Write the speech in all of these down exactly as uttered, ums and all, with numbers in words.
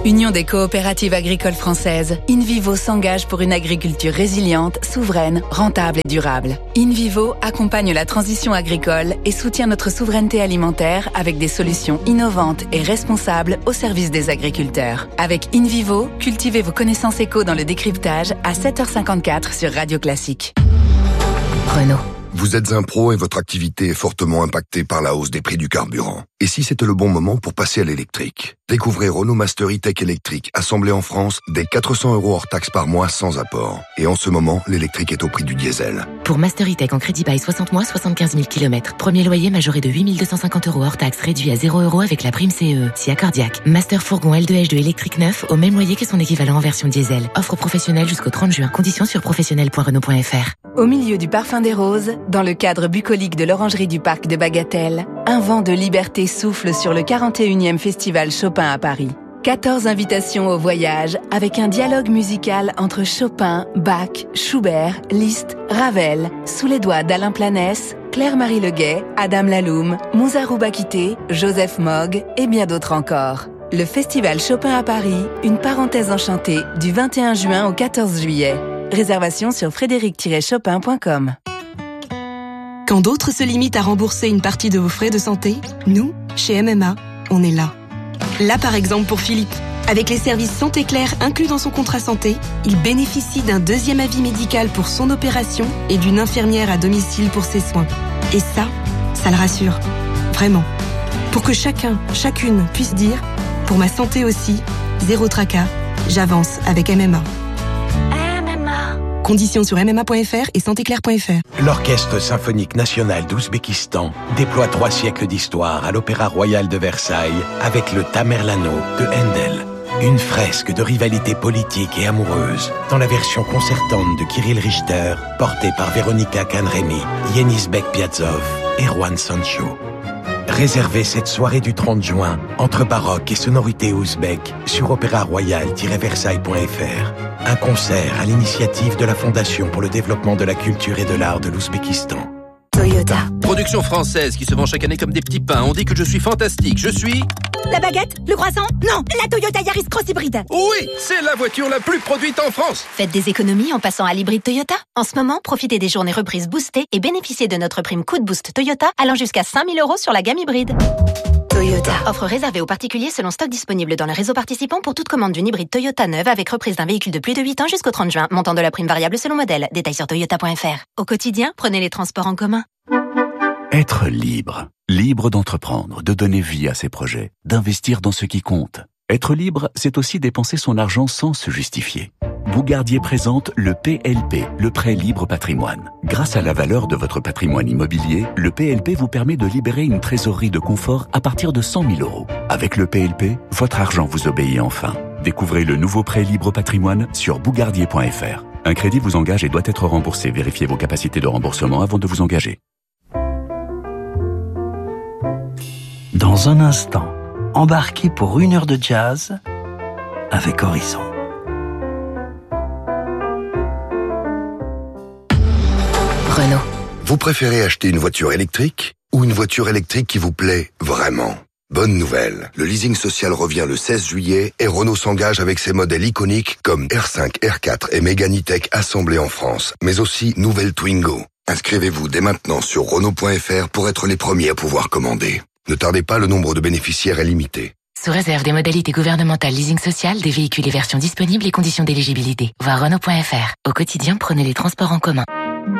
Union des coopératives agricoles françaises, InVivo s'engage pour une agriculture résiliente, souveraine, rentable et durable. InVivo accompagne la transition agricole et soutient notre souveraineté alimentaire avec des solutions innovantes et responsables au service des agriculteurs. Avec InVivo, cultivez vos connaissances éco dans le décryptage à sept heures cinquante-quatre sur Radio Classique. Renault. Vous êtes un pro et votre activité est fortement impactée par la hausse des prix du carburant. Et si c'était le bon moment pour passer à l'électrique? Découvrez Renault Master E-Tech électrique, assemblé en France, dès quatre cents euros hors taxe par mois sans apport. Et en ce moment, l'électrique est au prix du diesel. Pour Master E-Tech en crédit bail soixante mois, soixante-quinze mille kilomètres. Premier loyer majoré de huit mille deux cent cinquante euros hors taxe, réduit à zéro euros avec la prime C E E. Si accordiaque. Master Fourgon L deux H deux électrique neuf, au même loyer que son équivalent en version diesel. Offre professionnelle jusqu'au trente juin. Conditions sur professionnel point renault point f r. Au milieu du parfum des roses, dans le cadre bucolique de l'orangerie du parc de Bagatelle, un vent de liberté souffle sur le quarante et unième Festival Chopin à Paris. quatorze invitations au voyage avec un dialogue musical entre Chopin, Bach, Schubert, Liszt, Ravel, sous les doigts d'Alain Planès, Claire-Marie Leguet, Adam Laloum, Mouzarou Bakité, Joseph Mogg et bien d'autres encore. Le Festival Chopin à Paris, une parenthèse enchantée du vingt et un juin au quatorze juillet. Réservation sur frédéric tiret chopin point com. Quand d'autres se limitent à rembourser une partie de vos frais de santé, nous, chez M M A, on est là. Là par exemple pour Philippe. Avec les services Santé Claire inclus dans son contrat santé, il bénéficie d'un deuxième avis médical pour son opération et d'une infirmière à domicile pour ses soins. Et ça, ça le rassure. Vraiment. Pour que chacun, chacune puisse dire « Pour ma santé aussi, zéro tracas, j'avance avec M M A ». Conditions sur m m a point f r et santé claire point f r. L'Orchestre symphonique national d'Ouzbékistan déploie trois siècles d'histoire à l'Opéra Royal de Versailles avec le Tamerlano de Handel. Une fresque de rivalité politique et amoureuse dans la version concertante de Kirill Richter, portée par Véronica Canremi, Yenisbek Piazov et Juan Sancho. Réservez cette soirée du trente juin entre baroque et sonorité ouzbek sur opéra royal tiret versailles point f r. Un concert à l'initiative de la Fondation pour le développement de la culture et de l'art de l'Ouzbékistan. Toyota. Production française qui se vend chaque année comme des petits pains. On dit que je suis fantastique. Je suis... La baguette? Le croissant? Non, la Toyota Yaris Cross Hybride. Oui, c'est la voiture la plus produite en France. Faites des économies en passant à l'hybride Toyota. En ce moment, profitez des journées reprises boostées et bénéficiez de notre prime coup de boost Toyota allant jusqu'à cinq mille euros sur la gamme hybride. Toyota. Offre réservée aux particuliers selon stock disponible dans le réseau participant pour toute commande d'une hybride Toyota neuve avec reprise d'un véhicule de plus de huit ans jusqu'au trente juin. Montant de la prime variable selon modèle. Détails sur toyota point f r. Au quotidien, prenez les transports en commun. Être libre. Libre d'entreprendre, de donner vie à ses projets, d'investir dans ce qui compte. Être libre, c'est aussi dépenser son argent sans se justifier. Bougardier présente le P L P, le prêt libre patrimoine. Grâce à la valeur de votre patrimoine immobilier, le P L P vous permet de libérer une trésorerie de confort à partir de cent mille euros. Avec le P L P, votre argent vous obéit enfin. Découvrez le nouveau prêt libre patrimoine sur bougardier point f r. Un crédit vous engage et doit être remboursé. Vérifiez vos capacités de remboursement avant de vous engager. Dans un instant, embarquez pour une heure de jazz avec Horizon. Renault. Vous préférez acheter une voiture électrique ou une voiture électrique qui vous plaît vraiment? Bonne nouvelle, le leasing social revient le seize juillet et Renault s'engage avec ses modèles iconiques comme R cinq, R quatre et Mégane E-Tech assemblés en France, mais aussi nouvelle Twingo. Inscrivez-vous dès maintenant sur renault point f r pour être les premiers à pouvoir commander. Ne tardez pas, le nombre de bénéficiaires est limité. Sous réserve des modalités gouvernementales leasing social, des véhicules et versions disponibles et conditions d'éligibilité. Voir renault point f r. Au quotidien, prenez les transports en commun.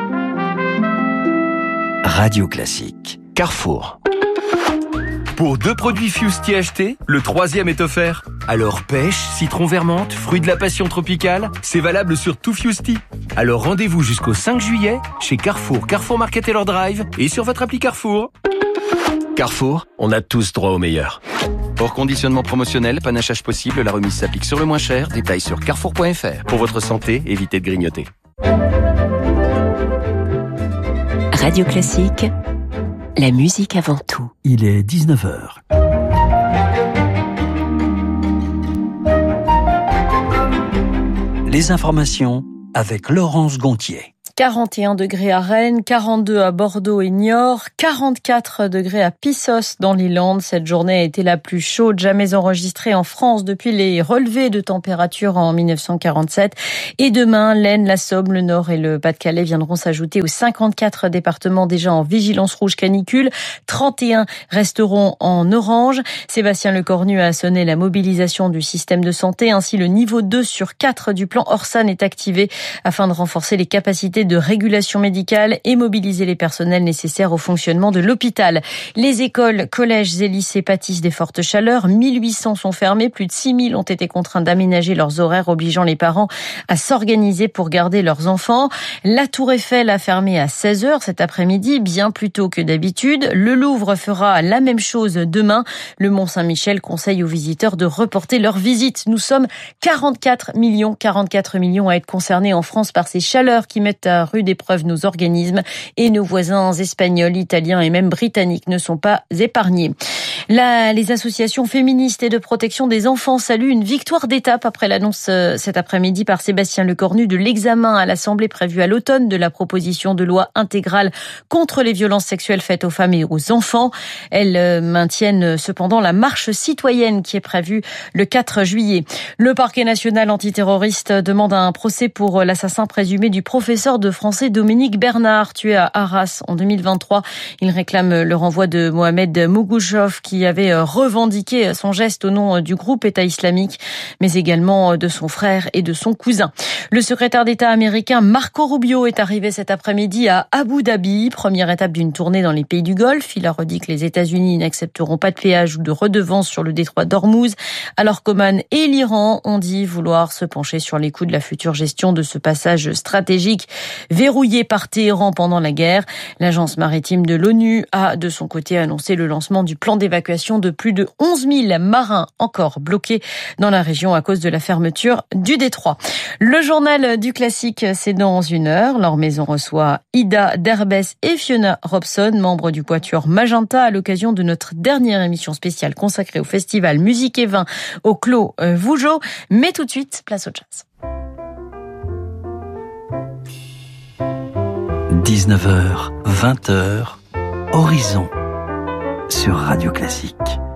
Radio Classique. Carrefour. Pour deux produits Fusti achetés, le troisième est offert. Alors pêche, citron vermente, fruit de la passion tropicale, c'est valable sur tout Fusti. Alors rendez-vous jusqu'au cinq juillet chez Carrefour, Carrefour Market Taylor Drive et sur votre appli Carrefour. Carrefour, on a tous droit au meilleur. Hors conditionnement promotionnel, panachage possible, la remise s'applique sur le moins cher. Détails sur carrefour point f r. Pour votre santé, évitez de grignoter. Radio Classique, la musique avant tout. Il est dix-neuf heures. Les informations avec Laurence Gontier. quarante et un degrés à Rennes, quarante-deux à Bordeaux et Niort, quarante-quatre degrés à Pissos dans les Landes. Cette journée a été la plus chaude jamais enregistrée en France depuis les relevés de température en mille neuf cent quarante-sept. Et demain, l'Aisne, la Somme, le Nord et le Pas-de-Calais viendront s'ajouter aux cinquante-quatre départements déjà en vigilance rouge canicule. trente et un resteront en orange. Sébastien Lecornu a sonné la mobilisation du système de santé. Ainsi, le niveau deux sur quatre du plan Orsan est activé afin de renforcer les capacités de régulation médicale et mobiliser les personnels nécessaires au fonctionnement de l'hôpital. Les écoles, collèges et lycées pâtissent des fortes chaleurs. mille huit cents sont fermés. Plus de six mille ont été contraints d'aménager leurs horaires, obligeant les parents à s'organiser pour garder leurs enfants. La Tour Eiffel a fermé à seize heures cet après-midi, bien plus tôt que d'habitude. Le Louvre fera la même chose demain. Le Mont-Saint-Michel conseille aux visiteurs de reporter leur visite. Nous sommes quarante-quatre millions, quarante-quatre millions à être concernés en France par ces chaleurs qui mettent à rude épreuve nos organismes, et nos voisins espagnols, italiens et même britanniques ne sont pas épargnés. Là, les associations féministes et de protection des enfants saluent une victoire d'étape après l'annonce cet après-midi par Sébastien Lecornu de l'examen à l'Assemblée prévu à l'automne de la proposition de loi intégrale contre les violences sexuelles faites aux femmes et aux enfants. Elles maintiennent cependant la marche citoyenne qui est prévue le quatre juillet. Le parquet national antiterroriste demande un procès pour l'assassin présumé du professeur de français Dominique Bernard, tué à Arras en deux mille vingt-trois. Il réclame le renvoi de Mohamed Mougouchov, qui avait revendiqué son geste au nom du groupe État islamique, mais également de son frère et de son cousin. Le secrétaire d'État américain Marco Rubio est arrivé cet après-midi à Abu Dhabi, première étape d'une tournée dans les pays du Golfe. Il a redit que les États-Unis n'accepteront pas de péage ou de redevance sur le détroit d'Ormuz, alors qu'Oman et l'Iran ont dit vouloir se pencher sur les coûts de la future gestion de ce passage stratégique verrouillé par Téhéran pendant la guerre. L'agence maritime de l'ONU a de son côté annoncé le lancement du plan d'évacuation de plus de onze mille marins encore bloqués dans la région à cause de la fermeture du détroit. Le journal du classique, c'est dans une heure. Leur maison reçoit Ida Derbez et Fiona Robson, membres du quatuor Magenta, à l'occasion de notre dernière émission spéciale consacrée au festival Musique et Vin au Clos Vougeot. Mais tout de suite, place au jazz. dix-neuf heures, vingt heures, Horizon sur Radio Classique.